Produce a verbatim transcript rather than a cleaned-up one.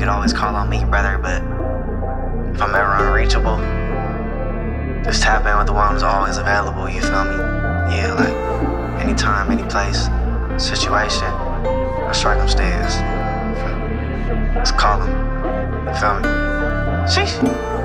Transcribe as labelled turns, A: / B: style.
A: could always call on me, brother, but if I'm ever unreachable, just tap in with the one who's always available, you feel me? Yeah, like, anytime, any place, situation, or circumstance. Just call him, you feel me? Sheesh.